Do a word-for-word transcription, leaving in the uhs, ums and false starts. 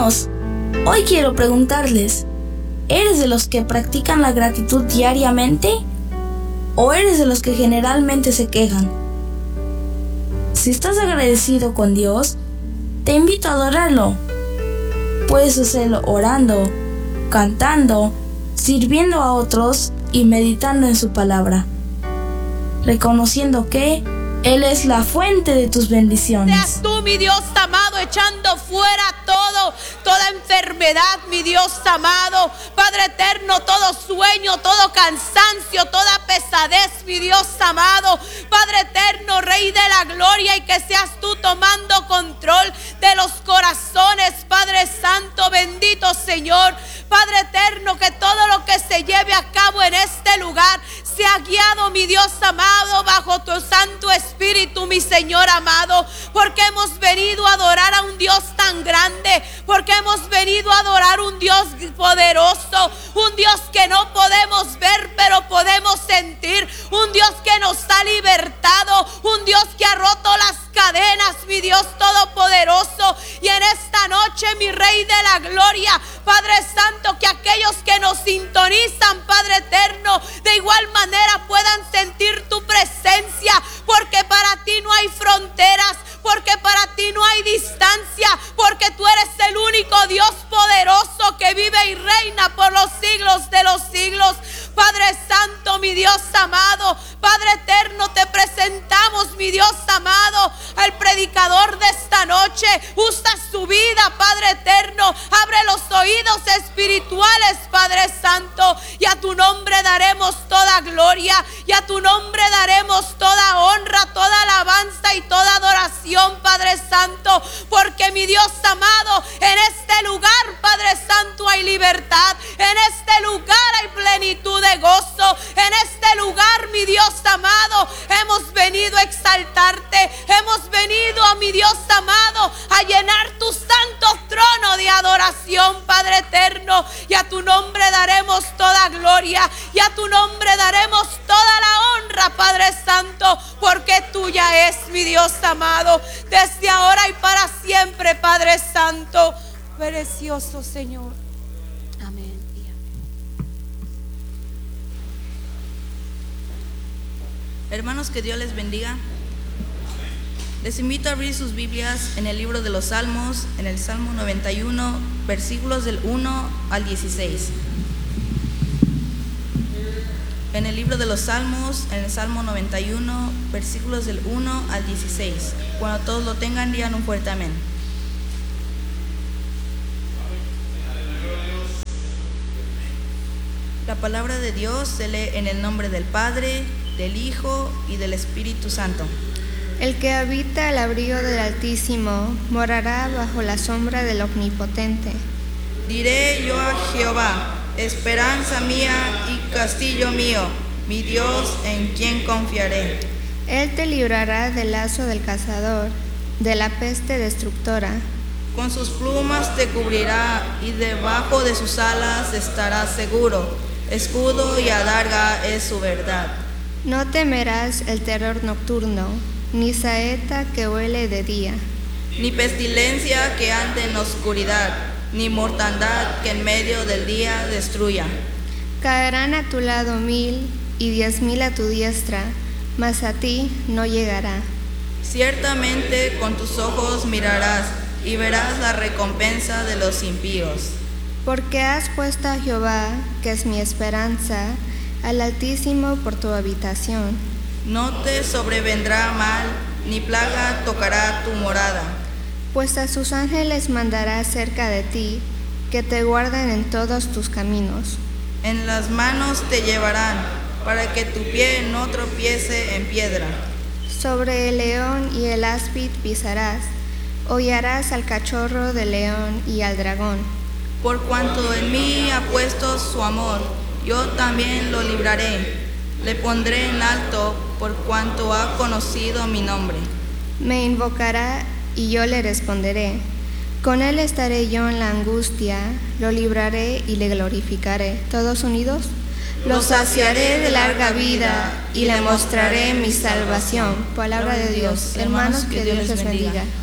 Hermanos, hoy quiero preguntarles, ¿eres de los que practican la gratitud diariamente o eres de los que generalmente se quejan? Si estás agradecido con Dios, te invito a adorarlo. Puedes hacerlo orando, cantando, sirviendo a otros y meditando en su palabra, reconociendo que Él es la fuente de tus bendiciones. Seas tú, mi Dios amado, echando fuera todo, toda enfermedad, mi Dios amado. Padre eterno, todo sueño, todo cansancio, toda pesadez, mi Dios amado. Padre eterno, Rey de la gloria, y que seas tú tomando control de los corazones, Padre santo, bendito Señor. Padre eterno, que todo lo que se lleve a cabo en este lugar sea guiado, mi Dios amado, bajo tu Santo Espíritu, mi Señor amado, porque hemos venido a adorar a un Dios tan grande, porque hemos venido a adorar un Dios poderoso, un Dios que no podemos ver pero podemos sentir, un Dios que nos ha libertado, un Dios que ha roto las cadenas, mi Dios todopoderoso. Y en esta noche, mi Rey de la gloria, Padre santo, que aquellos que nos sintonizan, Padre eterno, de igual manera puedan sentir tu presencia, porque para ti no hay fronteras, porque para ti no hay distancia, porque tú eres el único Dios poderoso que vive y reina por los siglos de los siglos. Padre santo, mi Dios amado, Padre eterno, te presentamos, mi Dios amado, al predicador de esta noche. Usa su vida, Padre eterno, abre los oídos espirituales, Padre santo, y a tu nombre daremos toda gloria, y a tu nombre daremos toda honra, toda alabanza y toda adoración, Padre santo, porque mi Dios amado, en este lugar, Padre santo, hay libertad, en este lugar hay plenitud de gozo, en este lugar, mi Dios amado, hemos venido a exaltarte, hemos venido, a mi Dios amado, a llenar tu santo trono de adoración, Padre eterno, y a tu nombre daremos toda gloria, y a tu nombre daremos toda la honra, Padre santo, porque tuya es, mi Dios amado, desde ahora y para siempre, Padre santo, precioso Señor. Amén. Hermanos, que Dios les bendiga. Les invito a abrir sus Biblias en el libro de los Salmos, en el Salmo noventa y uno, versículos del uno al dieciséis. En el libro de los Salmos, en el Salmo noventa y uno, versículos del uno al dieciséis. Cuando todos lo tengan, digan un fuerte amén. La palabra de Dios se lee en el nombre del Padre, del Hijo y del Espíritu Santo. El que habita al abrigo del Altísimo morará bajo la sombra del Omnipotente. Diré yo a Jehová, esperanza mía y castillo mío, mi Dios en quien confiaré. Él te librará del lazo del cazador, de la peste destructora. Con sus plumas te cubrirá y debajo de sus alas estarás seguro. Escudo y adarga es su verdad. No temerás el terror nocturno, ni saeta que huele de día, ni pestilencia que ande en oscuridad, ni mortandad que en medio del día destruya. Caerán a tu lado mil y diez mil a tu diestra, mas a ti no llegará. Ciertamente con tus ojos mirarás y verás la recompensa de los impíos. Porque has puesto a Jehová, que es mi esperanza, al Altísimo por tu habitación. No te sobrevendrá mal, ni plaga tocará tu morada. Pues a sus ángeles mandará cerca de ti, que te guarden en todos tus caminos. En las manos te llevarán, para que tu pie no tropiece en piedra. Sobre el león y el áspid pisarás, hollarás al cachorro del león y al dragón. Por cuanto en mí ha puesto su amor, yo también lo libraré. Le pondré en alto por cuanto ha conocido mi nombre. Me invocará y yo le responderé. Con él estaré yo en la angustia, lo libraré y le glorificaré. ¿Todos unidos? Lo saciaré de larga vida y le mostraré mi salvación. Palabra de Dios. Hermanos, que Dios les bendiga.